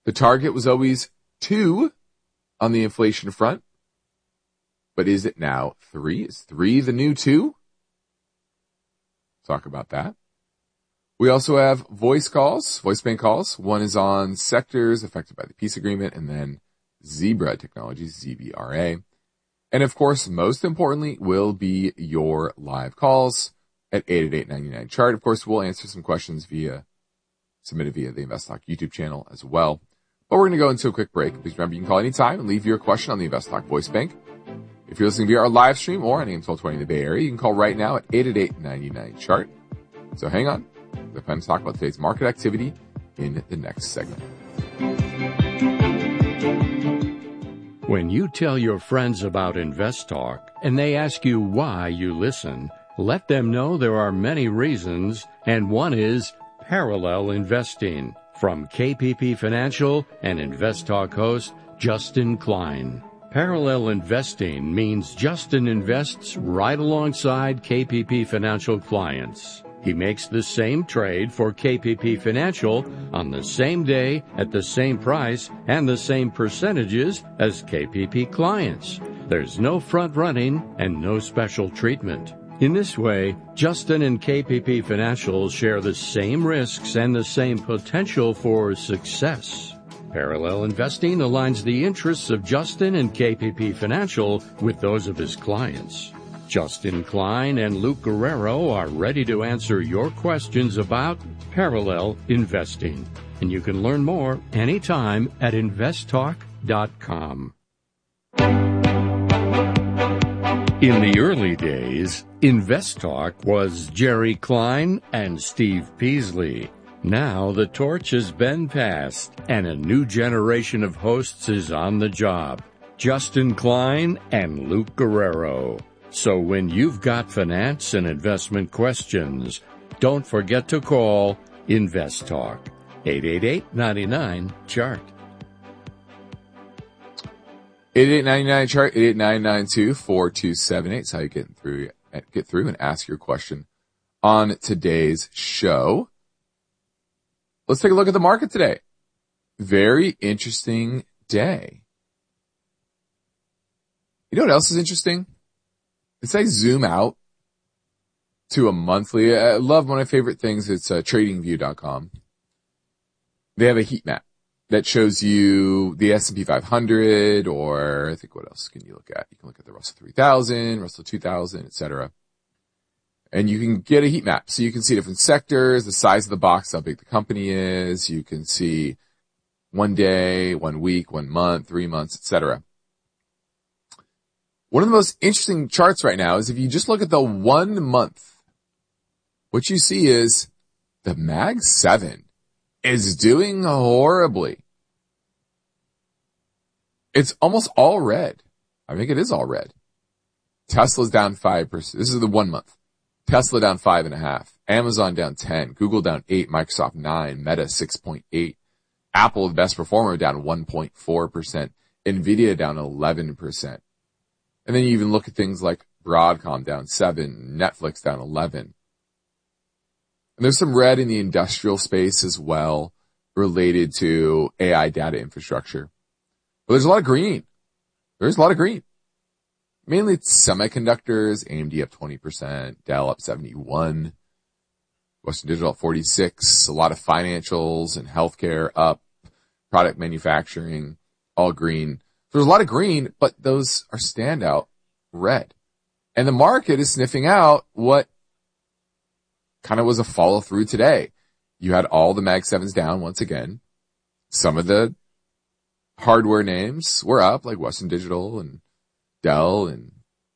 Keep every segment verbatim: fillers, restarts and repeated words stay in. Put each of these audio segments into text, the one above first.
The target was always two on the inflation front. But is it now three? Is three the new two? Talk about that. We also have voice calls, voice bank calls. One is on sectors affected by the peace agreement, and then Zebra Technologies, Z B R A. And of course, most importantly, will be your live calls at eight eight eight, nine nine, chart. Of course, we'll answer some questions via, submitted via the InvestTalk YouTube channel as well. But we're going to go into a quick break. Please remember, you can call anytime and leave your question on the InvestTalk voice bank. If you're listening via our live stream or on A M twelve twenty in the Bay Area, you can call right now at eight eight eight, nine nine, chart. So hang on. We're going to talk about today's market activity in the next segment. When you tell your friends about InvestTalk and they ask you why you listen, let them know there are many reasons, and one is parallel investing. From K P P Financial and InvestTalk host Justin Klein. Parallel investing means Justin invests right alongside K P P Financial clients. He makes the same trade for K P P Financial on the same day at the same price and the same percentages as K P P clients. There's no front running and no special treatment. In this way, Justin and K P P Financial share the same risks and the same potential for success. Parallel investing aligns the interests of Justin and K P P Financial with those of his clients. Justin Klein and Luke Guerrero are ready to answer your questions about parallel investing. And you can learn more anytime at invest talk dot com. In the early days, InvestTalk was Jerry Klein and Steve Peasley. Now the torch has been passed, and a new generation of hosts is on the job. Justin Klein and Luke Guerrero. So when you've got finance and investment questions, don't forget to call InvestTalk. eight eight eight, nine nine, chart. eight eight eight, nine nine, chart, eight eight nine nine two, four two seven eight. That's how you get through, get through and ask your question on today's show. Let's take a look at the market today. Very interesting day. You know what else is interesting? It's I zoom out to a monthly. I love one of my favorite things. It's uh, trading view dot com. They have a heat map that shows you the S and P five hundred, or I think what else can you look at? You can look at the Russell three thousand, Russell two thousand, et cetera. And you can get a heat map. So you can see different sectors, the size of the box, how big the company is. You can see one day, one week, one month, three months, et cetera. One of the most interesting charts right now is if you just look at the one month, what you see is the Mag seven is doing horribly. It's almost all red. I think it is all red. Tesla's down five percent. This is the one month. Tesla down five and a half. Amazon down ten. Google down eight. Microsoft nine. Meta six point eight. Apple, the best performer, down one point four percent. Nvidia down eleven percent. And then you even look at things like Broadcom down seven, Netflix down eleven. And there's some red in the industrial space as well related to A I data infrastructure. But there's a lot of green. There's a lot of green. Mainly it's semiconductors, A M D up twenty percent, Dell up seventy-one, Western Digital up forty-six, a lot of financials and healthcare up, product manufacturing, all green. So there's a lot of green, but those are standout red. And the market is sniffing out what kind of was a follow through today. You had all the Mag sevens down once again. Some of the hardware names were up, like Western Digital and Dell and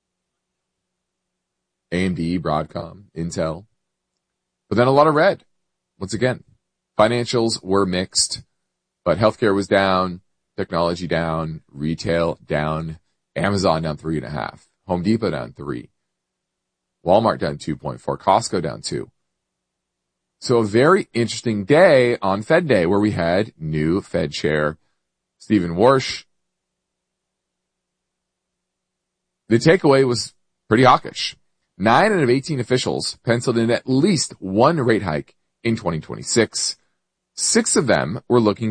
A M D, Broadcom, Intel. But then a lot of red. Once again, financials were mixed, but healthcare was down, technology down, retail down, Amazon down three and a half, Home Depot down three, Walmart down two point four, Costco down two. So a very interesting day on Fed Day where we had new Fed Chair Stephen Warsh. The takeaway was pretty hawkish. Nine out of eighteen officials penciled in at least one rate hike in twenty twenty-six. Six of them were looking